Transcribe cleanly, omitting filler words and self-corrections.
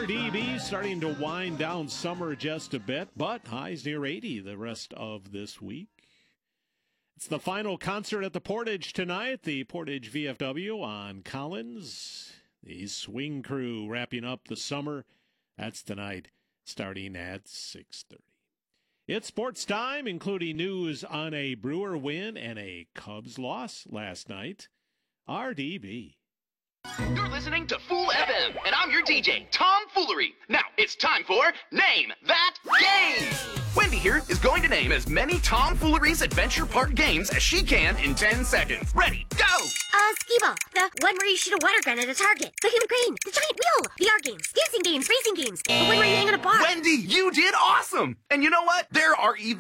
RDB starting to wind down summer just a bit, but highs near 80 the rest of this week. It's the final concert at the Portage tonight, the Portage VFW on Collins. The Swing Crew wrapping up the summer. That's tonight, starting at 6:30. It's sports time, including news on a Brewer win and a Cubs loss last night. RDB. You're listening to Fool FM, and I'm your DJ, Tom Foolery. Now, it's time for Name That Game! Wendy here is going to name as many Tom Foolery's Adventure Park games as she can in 10 seconds. Ready, go! Skee-ball, the one where you shoot a water gun at a target, the human crane, the giant wheel, VR games, dancing games, racing games, the one where you hang on a bar. Wendy, you did awesome! And you know what? There are even